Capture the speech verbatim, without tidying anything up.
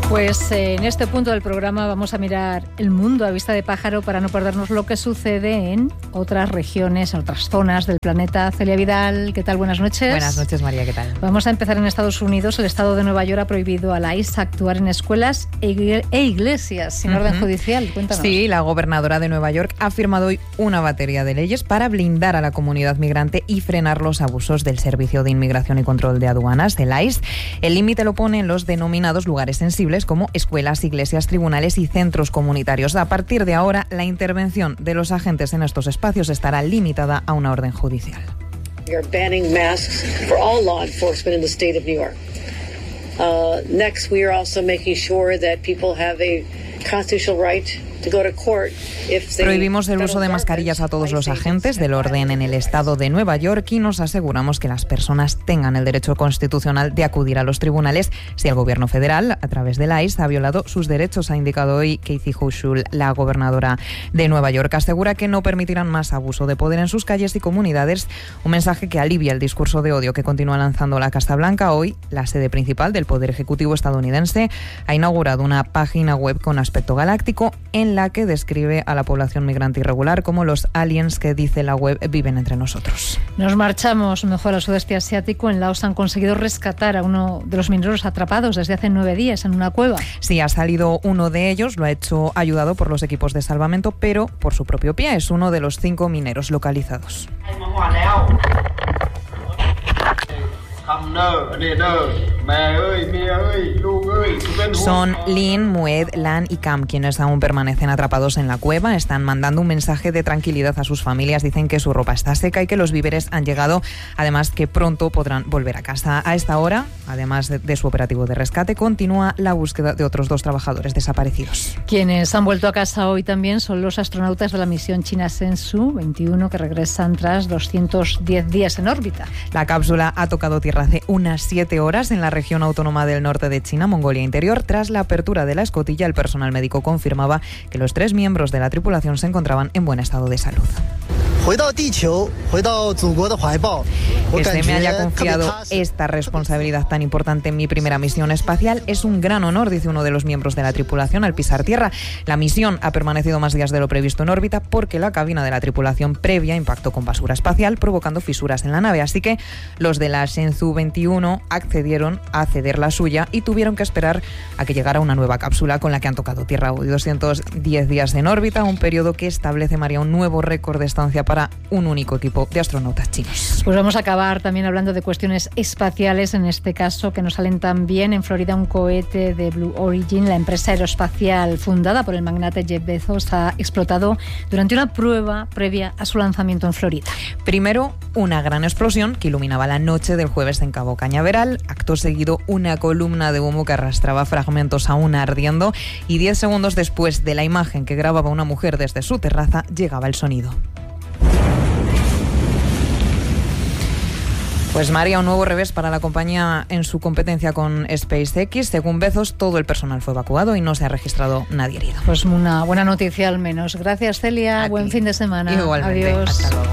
Pues eh, en este punto del programa vamos a mirar el mundo a vista de pájaro para no perdernos lo que sucede en otras regiones, en otras zonas del planeta. Celia Vidal, ¿qué tal? Buenas noches. Buenas noches, María, ¿qué tal? Vamos a empezar en Estados Unidos. El estado de Nueva York ha prohibido a la I C E actuar en escuelas e iglesias sin uh-huh. orden judicial. Cuéntanos. Sí, la gobernadora de Nueva York ha firmado hoy una batería de leyes para blindar a la comunidad migrante y frenar los abusos del Servicio de Inmigración y Control de Aduanas, del I C E. El límite lo pone en los denominados lugares sensibles como escuelas, iglesias, tribunales y centros comunitarios. A partir de ahora, la intervención de los agentes en estos espacios estará limitada a una orden judicial. We are banning masks for all law enforcement in the state of New York. Uh, next, we are also making sure that people have a constitutional right. Prohibimos el uso de mascarillas a todos los agentes del orden en el estado de Nueva York y nos aseguramos que las personas tengan el derecho constitucional de acudir a los tribunales si el gobierno federal, a través del I C E, ha violado sus derechos, ha indicado hoy Kathy Hochul, la gobernadora de Nueva York. Asegura que no permitirán más abuso de poder en sus calles y comunidades, un mensaje que alivia el discurso de odio que continúa lanzando la Casa Blanca. Hoy, la sede principal del Poder Ejecutivo estadounidense ha inaugurado una página web con aspecto galáctico en la que describe a la población migrante irregular como los aliens que, dice la web, viven entre nosotros. Nos marchamos mejor al sudeste asiático. En Laos han conseguido rescatar a uno de los mineros atrapados desde hace nueve días en una cueva. Sí, ha salido uno de ellos, lo ha hecho ayudado por los equipos de salvamento, pero por su propio pie. Es uno de los cinco mineros localizados. Son Lin, Mued, Lan y Cam quienes aún permanecen atrapados en la cueva. Están mandando un mensaje de tranquilidad a sus familias. Dicen que su ropa está seca y que los víveres han llegado. Además, que pronto podrán volver a casa. A esta hora, además de, de su operativo de rescate, continúa la búsqueda de otros dos trabajadores desaparecidos. Quienes han vuelto a casa hoy también son los astronautas de la misión china Shenzhou veintiuno, que regresan tras doscientos diez días en órbita. La cápsula ha tocado tierra hace unas siete horas en la región autónoma del norte de China, Mongolia Interior. Tras la apertura de la escotilla, el personal médico confirmaba que los tres miembros de la tripulación se encontraban en buen estado de salud. Que se me haya confiado esta responsabilidad tan importante en mi primera misión espacial es un gran honor, dice uno de los miembros de la tripulación al pisar tierra. La misión ha permanecido más días de lo previsto en órbita porque la cabina de la tripulación previa impactó con basura espacial, provocando fisuras en la nave. Así que los de la Shenzhou veintiuno accedieron a ceder la suya y tuvieron que esperar a que llegara una nueva cápsula con la que han tocado tierra hoy. doscientos diez días en órbita, un periodo que establece, María, un nuevo récord de estancia para para un único equipo de astronautas chinos. Pues vamos a acabar también hablando de cuestiones espaciales, en este caso que nos salen también. En Florida, un cohete de Blue Origin, la empresa aeroespacial fundada por el magnate Jeff Bezos, ha explotado durante una prueba previa a su lanzamiento en Florida. Primero, una gran explosión que iluminaba la noche del jueves en Cabo Cañaveral. Acto seguido, una columna de humo que arrastraba fragmentos aún ardiendo. Y diez segundos después de la imagen que grababa una mujer desde su terraza, llegaba el sonido. Pues María, un nuevo revés para la compañía en su competencia con SpaceX. Según Bezos, todo el personal fue evacuado y no se ha registrado nadie herido. Pues una buena noticia al menos. Gracias, Celia. Buen fin de semana. Igualmente. Adiós. Hasta luego.